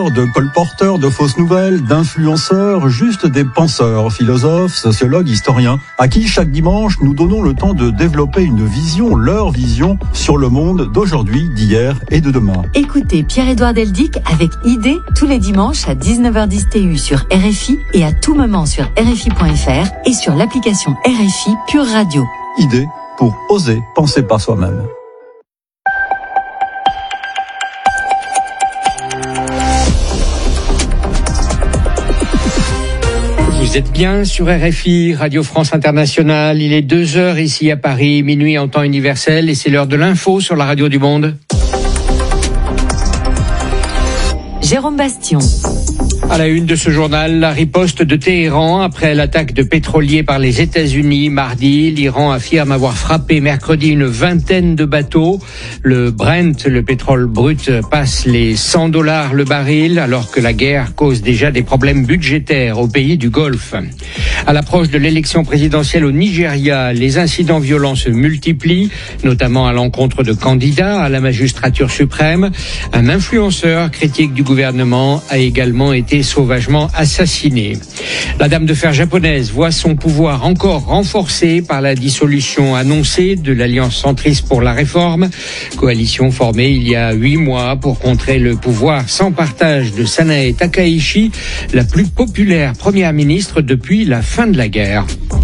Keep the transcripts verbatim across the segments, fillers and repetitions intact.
menteurs, de colporteurs de fausses nouvelles, d'influenceurs, juste des penseurs, philosophes, sociologues, historiens, à qui chaque dimanche nous donnons le temps de développer une vision, leur vision, sur le monde d'aujourd'hui, d'hier et de demain. Écoutez Pierre-Édouard Deldic avec Idée tous les dimanches à dix-neuf heures dix T U sur R F I et à tout moment sur R F I point F R et sur l'application R F I Pure Radio. Idée pour oser penser par soi-même. Vous êtes bien sur R F I, Radio France Internationale. Il est deux heures ici à Paris, minuit en temps universel, et c'est l'heure de l'info sur la radio du monde. Jérôme Bastion. À la une de ce journal, la riposte de Téhéran après l'attaque de pétroliers par les États-Unis mardi. L'Iran affirme avoir frappé mercredi une vingtaine de bateaux. Le Brent, le pétrole brut, passe les cent dollars le baril, alors que la guerre cause déjà des problèmes budgétaires aux pays du Golfe. À l'approche de l'élection présidentielle au Nigeria, les incidents violents se multiplient, notamment à l'encontre de candidats à la magistrature suprême. Un influenceur critique du gouvernement a également été sauvagement assassiné. La dame de fer japonaise voit son pouvoir encore renforcé par la dissolution annoncée de l'Alliance centriste pour la réforme, coalition formée il y a huit mois pour contrer le pouvoir sans partage de Sanae Takaichi, la plus populaire première ministre depuis la fin de la guerre.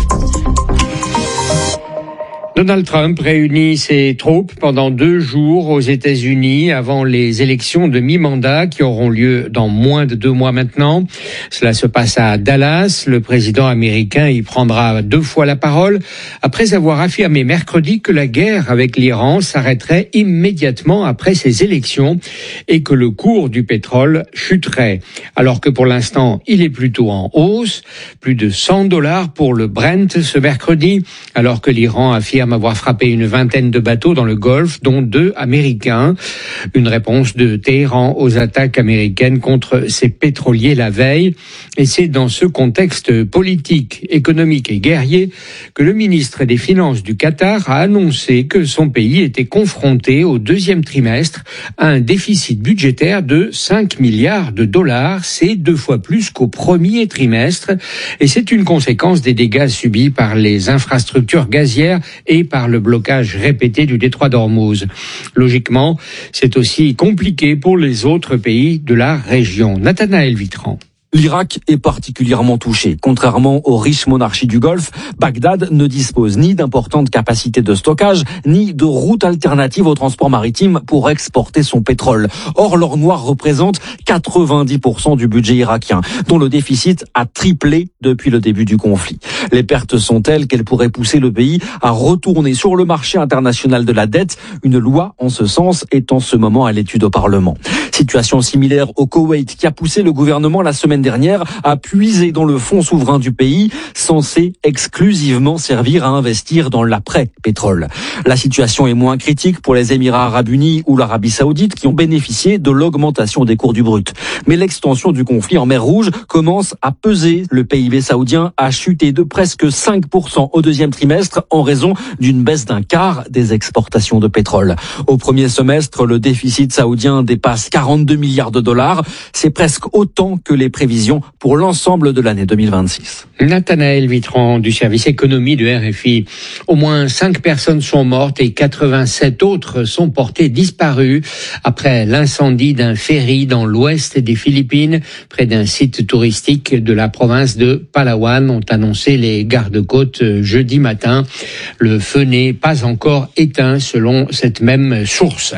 Donald Trump réunit ses troupes pendant deux jours aux États-Unis avant les élections de mi-mandat qui auront lieu dans moins de deux mois maintenant. Cela se passe à Dallas. Le président américain y prendra deux fois la parole après avoir affirmé mercredi que la guerre avec l'Iran s'arrêterait immédiatement après ces élections et que le cours du pétrole chuterait. Alors que pour l'instant, il est plutôt en hausse. Plus de cent dollars pour le Brent ce mercredi, alors que l'Iran affirme avoir frappé une vingtaine de bateaux dans le Golfe, dont deux américains. Une réponse de Téhéran aux attaques américaines contre ces pétroliers la veille. Et c'est dans ce contexte politique, économique et guerrier que le ministre des Finances du Qatar a annoncé que son pays était confronté au deuxième trimestre à un déficit budgétaire de cinq milliards de dollars. C'est deux fois plus qu'au premier trimestre. Et c'est une conséquence des dégâts subis par les infrastructures gazières et par le blocage répété du détroit d'Ormuz. Logiquement, c'est aussi compliqué pour les autres pays de la région. Nathanaël Vitran. L'Irak est particulièrement touché. Contrairement aux riches monarchies du Golfe, Bagdad ne dispose ni d'importantes capacités de stockage, ni de routes alternatives au transport maritime pour exporter son pétrole. Or, l'or noir représente quatre-vingt-dix pour cent du budget irakien, dont le déficit a triplé depuis le début du conflit. Les pertes sont telles qu'elles pourraient pousser le pays à retourner sur le marché international de la dette. Une loi en ce sens est en ce moment à l'étude au Parlement. Situation similaire au Koweït qui a poussé le gouvernement la semaine dernière à puiser dans le fonds souverain du pays, censé exclusivement servir à investir dans l'après-pétrole. La situation est moins critique pour les Émirats arabes unis ou l'Arabie saoudite qui ont bénéficié de l'augmentation des cours du brut. Mais l'extension du conflit en mer Rouge commence à peser. Le P I B saoudien a chuté de presque cinq pour cent au deuxième trimestre en raison d'une baisse d'un quart des exportations de pétrole. Au premier semestre, le déficit saoudien dépasse quarante-deux milliards de dollars. C'est presque autant que les prévisions pour l'ensemble de l'année deux mille vingt-six. Nathanaël Vitran du service économie de R F I. Au moins cinq personnes sont mortes et quatre-vingt-sept autres sont portées disparues après l'incendie d'un ferry dans l'ouest des Philippines, près d'un site touristique de la province de Palawan, ont annoncé les gardes-côtes jeudi matin. Le feu n'est pas encore éteint selon cette même source.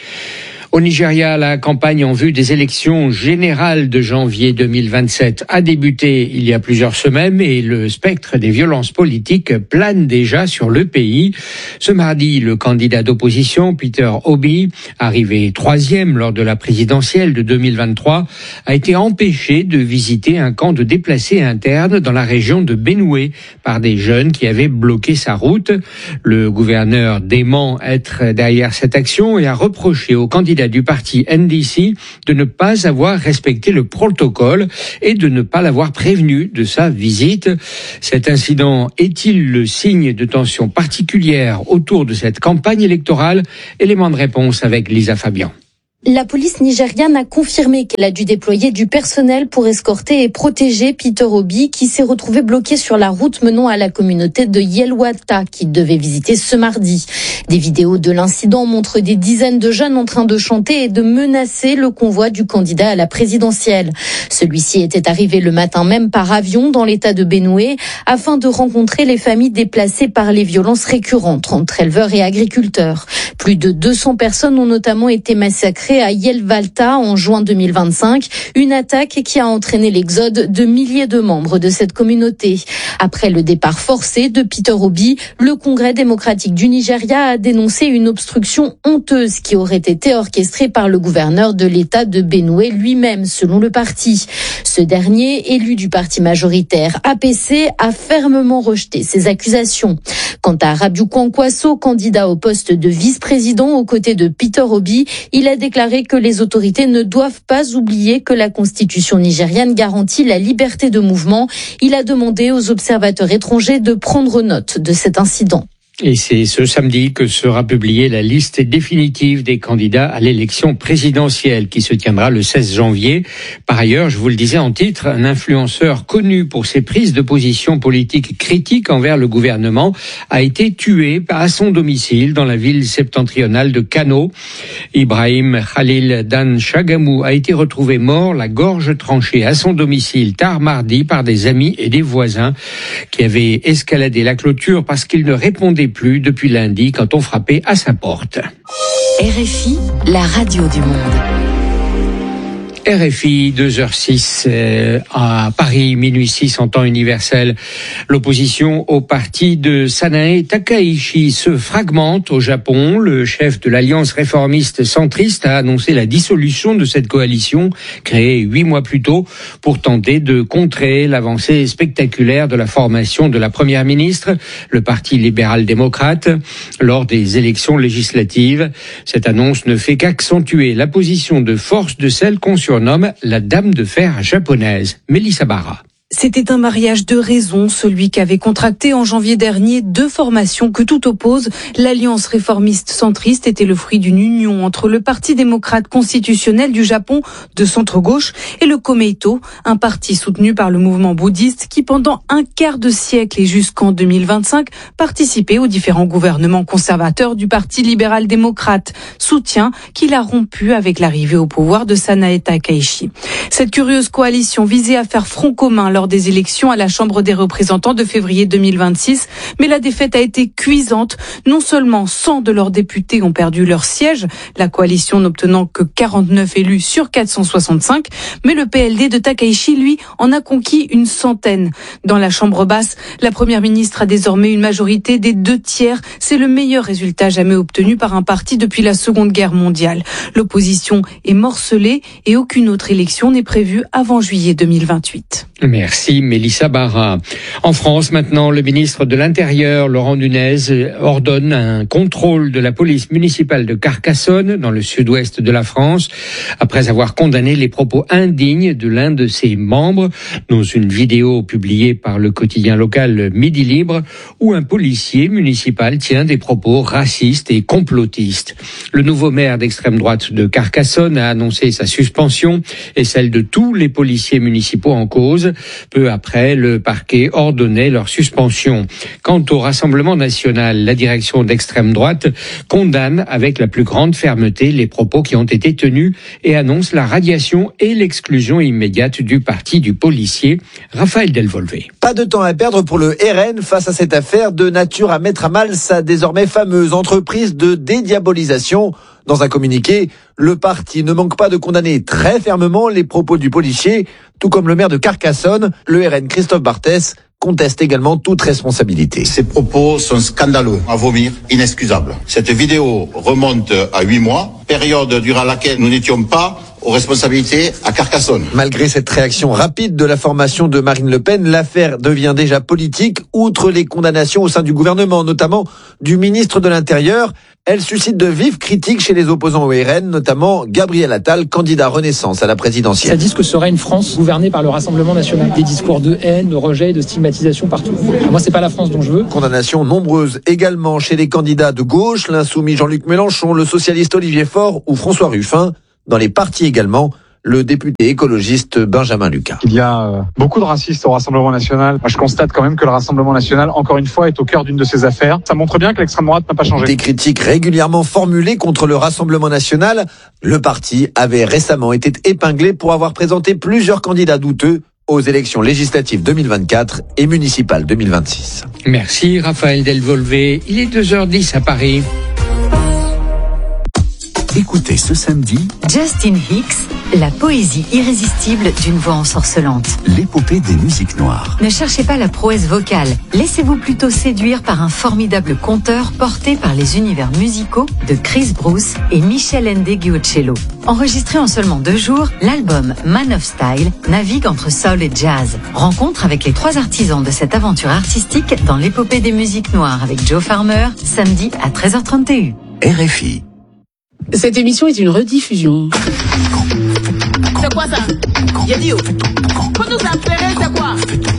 Au Nigeria, la campagne en vue des élections générales de janvier deux mille vingt-sept a débuté il y a plusieurs semaines et le spectre des violences politiques plane déjà sur le pays. Ce mardi, le candidat d'opposition, Peter Obi, arrivé troisième lors de la présidentielle de deux mille vingt-trois, a été empêché de visiter un camp de déplacés internes dans la région de Benue par des jeunes qui avaient bloqué sa route. Le gouverneur dément être derrière cette action et a reproché au candidat du parti N D C de ne pas avoir respecté le protocole et de ne pas l'avoir prévenu de sa visite. Cet incident est-il le signe de tensions particulières autour de cette campagne électorale? Élément de réponse avec Lisa Fabian. La police nigériane a confirmé qu'elle a dû déployer du personnel pour escorter et protéger Peter Obi, qui s'est retrouvé bloqué sur la route menant à la communauté de Yelwata, qu'il devait visiter ce mardi. Des vidéos de l'incident montrent des dizaines de jeunes en train de chanter et de menacer le convoi du candidat à la présidentielle. Celui-ci était arrivé le matin même par avion dans l'état de Benue afin de rencontrer les familles déplacées par les violences récurrentes entre éleveurs et agriculteurs. Plus de deux cents personnes ont notamment été massacrées à Yelwata en juin deux mille vingt-cinq, une attaque qui a entraîné l'exode de milliers de membres de cette communauté. Après le départ forcé de Peter Obi, le Congrès démocratique du Nigeria a dénoncé une obstruction honteuse qui aurait été orchestrée par le gouverneur de l'État de Benue lui-même, selon le parti. Ce dernier, élu du parti majoritaire A P C, a fermement rejeté ces accusations. Quant à Rabiu Kwankwaso, candidat au poste de vice-président aux côtés de Peter Obi, il a déclaré que les autorités ne doivent pas oublier que la constitution nigériane garantit la liberté de mouvement. Il a demandé aux observateurs étrangers de prendre note de cet incident. Et c'est ce samedi que sera publiée la liste définitive des candidats à l'élection présidentielle qui se tiendra le seize janvier. Par ailleurs, je vous le disais en titre, un influenceur connu pour ses prises de position politiques critiques envers le gouvernement a été tué à son domicile dans la ville septentrionale de Kano. Ibrahim Khalil Dan Chagamou a été retrouvé mort, la gorge tranchée à son domicile tard mardi par des amis et des voisins qui avaient escaladé la clôture parce qu'il ne répondait plus depuis lundi quand on frappait à sa porte. R F I, la radio du monde. R F I, deux heures six euh, à Paris, minuit six en temps universel. L'opposition au parti de Sanae Takaichi se fragmente au Japon. Le chef de l'Alliance réformiste centriste a annoncé la dissolution de cette coalition créée huit mois plus tôt pour tenter de contrer l'avancée spectaculaire de la formation de la première ministre, le parti libéral-démocrate, lors des élections législatives. Cette annonce ne fait qu'accentuer la position de force de celle qu'on surnomme la dame de fer japonaise, Mélissa Barra. C'était un mariage de raison, celui qu'avait contracté en janvier dernier deux formations que tout oppose. L'Alliance réformiste centriste était le fruit d'une union entre le Parti démocrate constitutionnel du Japon de centre-gauche et le Komeito, un parti soutenu par le mouvement bouddhiste qui pendant un quart de siècle et jusqu'en deux mille vingt-cinq participait aux différents gouvernements conservateurs du Parti libéral-démocrate, soutien qu'il a rompu avec l'arrivée au pouvoir de Sanae Takaichi. Cette curieuse coalition visait à faire front commun lors des élections à la Chambre des représentants de février deux mille vingt-six, mais la défaite a été cuisante. Non seulement cent de leurs députés ont perdu leur siège, la coalition n'obtenant que quarante-neuf élus sur quatre cent soixante-cinq, mais le P L D de Takaichi, lui, en a conquis une centaine. Dans la Chambre basse, la première ministre a désormais une majorité des deux tiers. C'est le meilleur résultat jamais obtenu par un parti depuis la Seconde Guerre mondiale. L'opposition est morcelée et aucune autre élection n'est prévue avant juillet deux mille vingt-huit. Merci Mélissa Barra. En France maintenant, le ministre de l'Intérieur, Laurent Nunez, ordonne un contrôle de la police municipale de Carcassonne, dans le sud-ouest de la France, après avoir condamné les propos indignes de l'un de ses membres, dans une vidéo publiée par le quotidien local Midi Libre, où un policier municipal tient des propos racistes et complotistes. Le nouveau maire d'extrême droite de Carcassonne a annoncé sa suspension et celle de tous les policiers municipaux en cause. Peu après, le parquet ordonnait leur suspension. Quant au Rassemblement national, la direction d'extrême droite condamne avec la plus grande fermeté les propos qui ont été tenus et annonce la radiation et l'exclusion immédiate du parti du policier Raphaël Delvolvé. Pas de temps à perdre pour le R N face à cette affaire de nature à mettre à mal sa désormais fameuse entreprise de dédiabolisation. Dans un communiqué, le parti ne manque pas de condamner très fermement les propos du policier, tout comme le maire de Carcassonne, le R N Christophe Barthès, conteste également toute responsabilité. Ces propos sont scandaleux, à vomir, inexcusables. Cette vidéo remonte à huit mois, période durant laquelle nous n'étions pas aux responsabilités à Carcassonne. Malgré cette réaction rapide de la formation de Marine Le Pen, l'affaire devient déjà politique, outre les condamnations au sein du gouvernement, notamment du ministre de l'Intérieur. Elle suscite de vives critiques chez les opposants au R N, notamment Gabriel Attal, candidat Renaissance à la présidentielle. Ça dit ce que serait une France gouvernée par le Rassemblement national. Des discours de haine, de rejet, de stigmatisation partout. Moi, c'est pas la France dont je veux. Condamnations nombreuses également chez les candidats de gauche, l'insoumis Jean-Luc Mélenchon, le socialiste Olivier Faure ou François Ruffin. dans les partis également. Le député écologiste Benjamin Lucas. Il y a euh, beaucoup de racistes au Rassemblement national. Moi, je constate quand même que le Rassemblement national, encore une fois, est au cœur d'une de ces affaires. Ça montre bien que l'extrême droite n'a pas changé. Des critiques régulièrement formulées contre le Rassemblement national. Le parti avait récemment été épinglé pour avoir présenté plusieurs candidats douteux aux élections législatives deux mille vingt-quatre et municipales deux mille vingt-six. Merci Raphaël Delvolvé. Il est deux heures dix à Paris. Écoutez ce samedi Justin Hicks, la poésie irrésistible d'une voix ensorcelante. l'épopée des musiques noires. Ne cherchez pas la prouesse vocale, laissez-vous plutôt séduire par un formidable conteur porté par les univers musicaux de Chris Bruce et Michel Ndegeocello. Enregistré en seulement deux jours, l'album Man of Style navigue entre soul et jazz. Rencontre avec les trois artisans de cette aventure artistique dans l'épopée des musiques noires avec Joe Farmer, samedi à treize heures trente et une. R F I. Cette émission est une rediffusion. C'est quoi ça? Yadio. Faut nous appeler, c'est quoi?